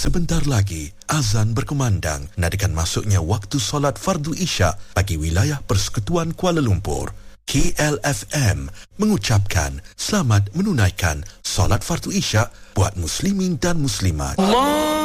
Sebentar lagi, azan berkumandang nadakan masuknya waktu solat fardu isyak bagi wilayah Persekutuan Kuala Lumpur. KLFM mengucapkan selamat menunaikan solat fardu isyak buat muslimin dan muslimat.